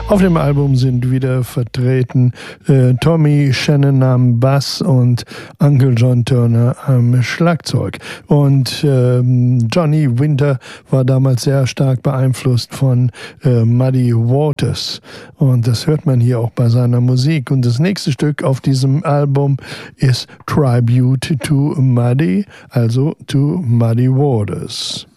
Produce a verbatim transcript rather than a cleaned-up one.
Auf dem Album sind wieder vertreten äh, Tommy Shannon am Bass und Uncle John Turner am Schlagzeug. Und ähm, Johnny Winter war damals sehr stark beeinflusst von äh, Muddy Waters. Und das hört man hier auch bei seiner Musik. Und das nächste Stück auf diesem Album ist Tribute to Muddy, also to Muddy Waters.